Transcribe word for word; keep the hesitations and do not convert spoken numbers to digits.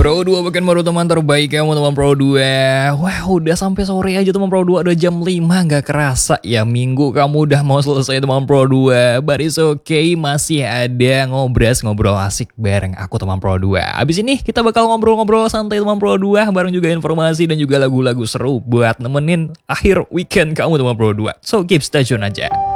Pro dua bukan baru teman terbaik kamu teman Pro dua. Wah udah sampai sore aja teman Pro dua, udah jam lima, gak kerasa ya minggu kamu udah mau selesai teman Pro dua. But it's okay, masih ada ngobras-ngobrol asik bareng aku teman Pro dua. Abis ini kita bakal ngobrol-ngobrol santai teman Pro dua, bareng juga informasi dan juga lagu-lagu seru buat nemenin akhir weekend kamu teman Pro dua. So keep stay tune aja.